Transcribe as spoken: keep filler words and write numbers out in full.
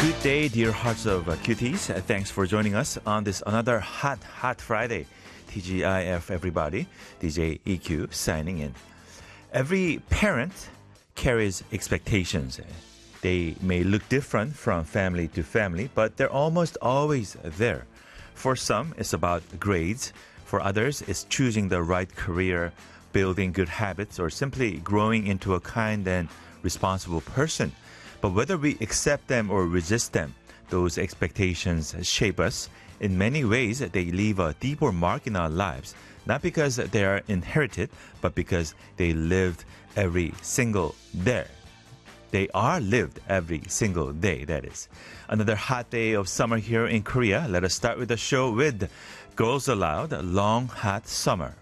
Good day, dear hearts of uh, cuties. Uh, thanks for joining us on this another hot, hot Friday. T G I F, everybody. D J E Q signing in. Every parent carries expectations. They may look different from family to family, but they're almost always there. For some, it's about grades. For others, it's choosing the right career, building good habits, or simply growing into a kind and responsible person. But whether we accept them or resist them, those expectations shape us. In many ways, they leave a deeper mark in our lives, not because they are inherited, but because they lived every single day. They are lived every single day, that is. Another hot day of summer here in Korea. Let us start with the show with Girls Aloud, Long Hot Summer.